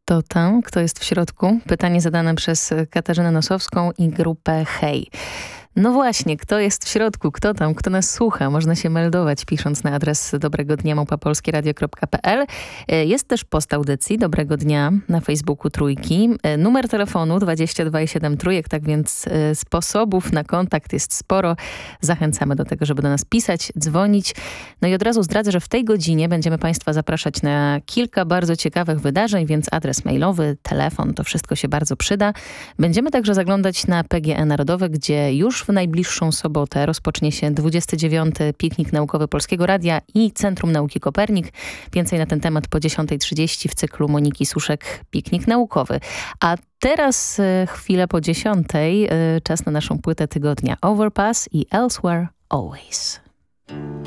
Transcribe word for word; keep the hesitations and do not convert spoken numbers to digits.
Kto tam? Kto jest w środku? Pytanie zadane przez Katarzynę Nosowską i grupę Hej. No właśnie, kto jest w środku? Kto tam? Kto nas słucha? Można się meldować, pisząc na adres dobrego dnia małpa polskieradio kropka p l. Jest też post audycji Dobrego Dnia na Facebooku Trójki. Numer telefonu dwadzieścia dwa i siedem trójek, tak więc sposobów na kontakt jest sporo. Zachęcamy do tego, żeby do nas pisać, dzwonić. No i od razu zdradzę, że w tej godzinie będziemy Państwa zapraszać na kilka bardzo ciekawych wydarzeń, więc adres mailowy, telefon, to wszystko się bardzo przyda. Będziemy także zaglądać na P G E Narodowe, gdzie już w najbliższą sobotę rozpocznie się dwudziesty dziewiąty Piknik Naukowy Polskiego Radia i Centrum Nauki Kopernik. Więcej na ten temat po dziesiątej trzydzieści w cyklu Moniki Suszek Piknik Naukowy. A teraz e, chwilę po dziesiątej e, czas na naszą płytę tygodnia Overpass i Elsewhere Always.